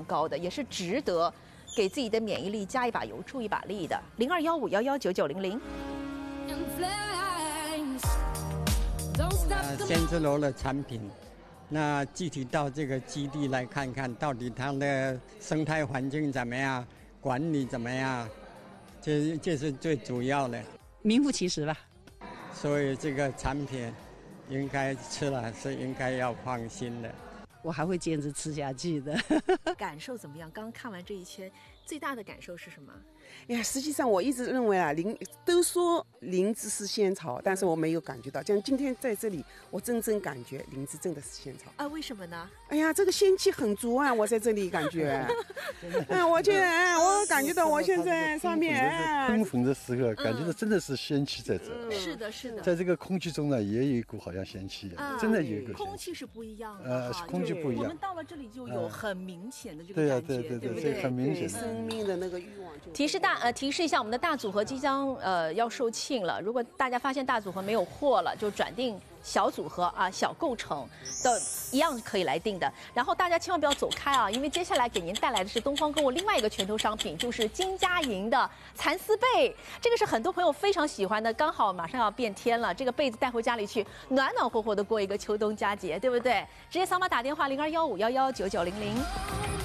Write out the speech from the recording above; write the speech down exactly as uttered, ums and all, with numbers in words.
常高的，也是值得给自己的免疫力加一把油、助一把力的。零二幺五幺幺九九零零。 呃，仙芝楼的产品，那具体到这个基地来看看，到底它的生态环境怎么样，管理怎么样，这这是最主要的， 名副其实吧。 所以这个产品应该吃了是应该要放心的。 我还会坚持吃下去的。 感受怎么样？刚看完这一圈，最大的感受是什么？ 哎呀，实际上我一直认为啊，灵都说灵芝是仙草，但是我没有感觉到。像今天在这里，我真正感觉灵芝真的是仙草啊！为什么呢？ 哎呀，这个仙气很足啊！我在这里感觉，哎，我觉得，哎，我感觉到我现在上面，哎， 空逢的时刻，感觉到真的是仙气在这。 嗯、是的，是的， 在这个空气中呢，也有一股好像仙气，啊、真的有一个。 空气是不一样的， 呃，空气不一样。 我们到了这里就有很明显的这个对呀、 感觉， 对对对对， 对，很明显。 生命的那个欲望就。 提示大呃，提示一下，我们的大组合即将呃要售罄了。如果大家发现大组合没有货了，就转订小组合啊，小构成的一样可以来订的。然后大家千万不要走开啊，因为接下来给您带来的是东方购物另外一个拳头商品，就是金佳莹的蚕丝被。这个是很多朋友非常喜欢的，刚好马上要变天了，这个被子带回家里去，暖暖和和的过一个秋冬佳节，对不对？直接扫码打电话零二幺五幺幺九九零零。